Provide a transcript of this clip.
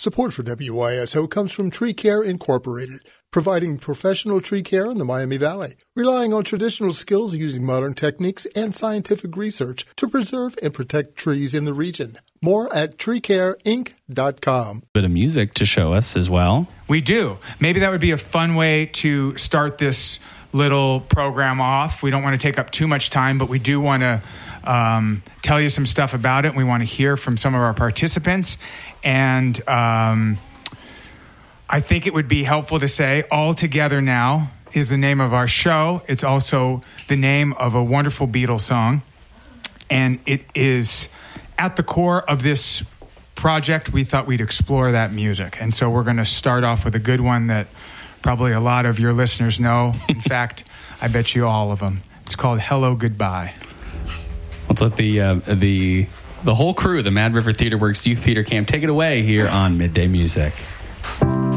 Support for WYSO comes from Tree Care Incorporated, providing professional tree care in the Miami Valley, relying on traditional skills using modern techniques and scientific research to preserve and protect trees in the region. More at treecareinc.com. Bit of music to show us as well. We do. Maybe that would be a fun way to start this little program off. We don't want to take up too much time, but we do want to tell you some stuff about it. We want to hear from some of our participants. And I think it would be helpful to say All Together Now is the name of our show. It's also the name of a wonderful Beatles song. And it is at the core of this project. We thought we'd explore that music. And so we're going to start off with a good one that probably a lot of your listeners know. In fact, I bet you all of them. It's called Hello, Goodbye. Let's let the whole crew, the Mad River Theater Works Youth Theater Camp, take it away here on Midday Music.